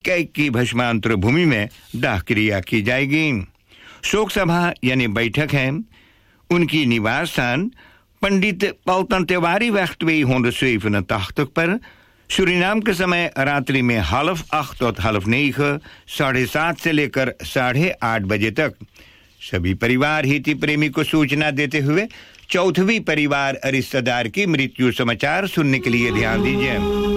कैक की भस्मांतर भूमि में दाह क्रिया की जाएगी। शोक सभा यानी बैठक है उनकी निवास स्थान पंडित पल्टन तिवारी वक्त 287 पर सूरीनाम के समय रात्रि में 7:30 tot 9:30, 7:30 से लेकर 8:30 बजे तक। सभी परिवार हित प्रेमी को सूचना देते हुए चौथवी परिवार रिश्तेदार की मृत्यु समाचार सुनने के लिए ध्यान दीजिए।